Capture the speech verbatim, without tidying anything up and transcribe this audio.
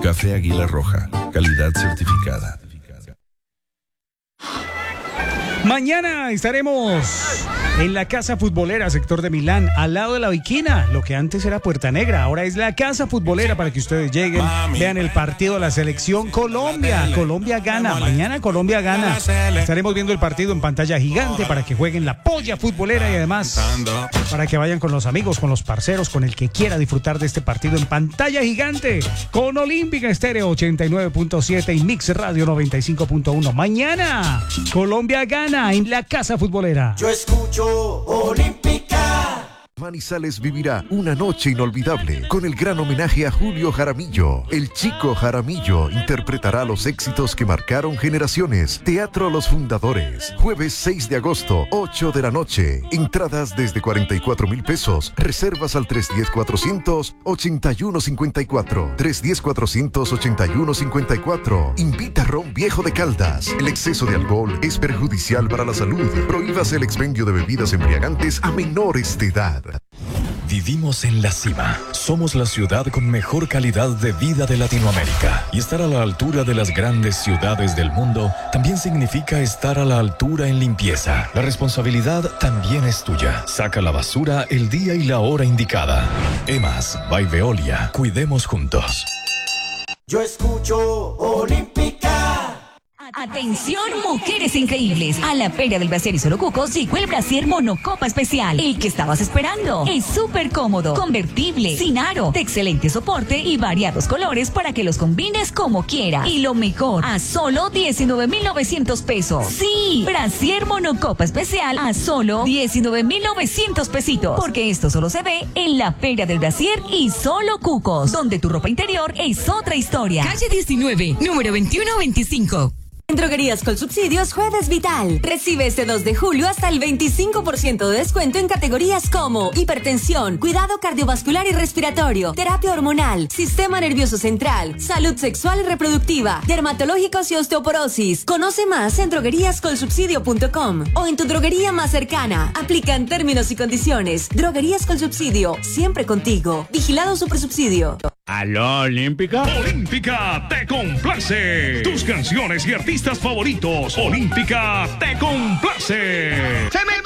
Café Águila Roja, calidad certificada. Mañana estaremos en la Casa Futbolera, sector de Milán, al lado de la Viquina, lo que antes era Puerta Negra, ahora es la Casa Futbolera para que ustedes lleguen, vean el partido de la selección Colombia. Colombia gana, mañana Colombia gana. Estaremos viendo el partido en pantalla gigante para que jueguen la polla futbolera y además para que vayan con los amigos, con los parceros, con el que quiera disfrutar de este partido en pantalla gigante con Olímpica Estéreo ochenta y nueve punto siete y Mix Radio noventa y cinco punto uno. Mañana Colombia gana en la Casa Futbolera. Yo escucho Olímpica. Manizales vivirá una noche inolvidable con el gran homenaje a Julio Jaramillo. El Chico Jaramillo interpretará los éxitos que marcaron generaciones. Teatro Los Fundadores, jueves seis de agosto, ocho de la noche. Entradas desde cuarenta y cuatro mil pesos. Reservas al tres uno cero, cuatrocientos ochenta y uno cincuenta y cuatro. tres uno cero, cuatrocientos ochenta y uno cincuenta y cuatro. Invita Ron Viejo de Caldas. El exceso de alcohol es perjudicial para la salud. Prohíbase el expendio de bebidas embriagantes a menores de edad. Vivimos en la cima. Somos la ciudad con mejor calidad de vida de Latinoamérica. Y estar a la altura de las grandes ciudades del mundo también significa estar a la altura en limpieza. La responsabilidad también es tuya. Saca la basura el día y la hora indicada. EMAS by Veolia. Cuidemos juntos. Yo escucho Olímpica. Atención, mujeres increíbles. A la Feria del Brasier y Solo Cucos llegó el Brasier Monocopa Especial. El que estabas esperando. Es súper cómodo, convertible, sin aro, de excelente soporte y variados colores para que los combines como quieras. Y lo mejor, a solo diecinueve mil novecientos pesos. Sí, Brasier Monocopa Especial a solo diecinueve mil novecientos pesitos. Porque esto solo se ve en la Feria del Brasier y Solo Cucos, donde tu ropa interior es otra historia. Calle diecinueve, número veintiuno veinticinco. En Droguerías Colsubsidios Jueves Vital. Recibe este dos de julio hasta el veinticinco por ciento de descuento en categorías como hipertensión, cuidado cardiovascular y respiratorio, terapia hormonal, sistema nervioso central, salud sexual y reproductiva, dermatológicos y osteoporosis. Conoce más en droguerías colsubsidio punto com o en tu droguería más cercana. Aplican términos y condiciones. Droguerías Colsubsidio, siempre contigo. Vigilado Supersubsidio. ¿Aló, Olímpica? Olímpica te complace. Tus canciones y artistas favoritos. Olímpica te complace. Se me